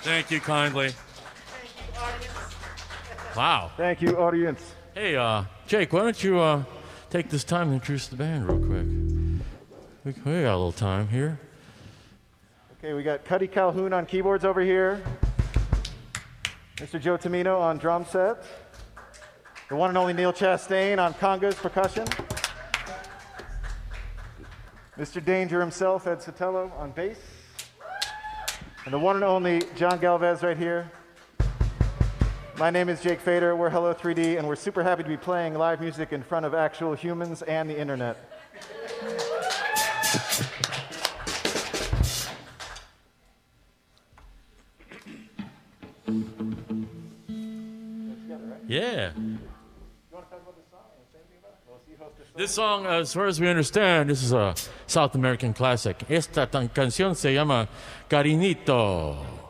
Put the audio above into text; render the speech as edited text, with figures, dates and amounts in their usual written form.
Thank you kindly. Wow. Thank you, audience. Hey, Jake, why don't you take this time to introduce the band real quick? We got a little time here. Okay, we got Cuddy Calhoun on keyboards over here. Mr. Joe Tamino on drum set. The one and only Neil Chastain on congas, percussion. Mr. Danger himself, Ed Sotelo, on bass. And the one and only John Galvez right here. My name is Jake Fader. We're Hello 3D, and we're super happy to be playing live music in front of actual humans and the internet. Yeah. This song, as far as we understand, this is a South American classic. Esta canción se llama Carinito.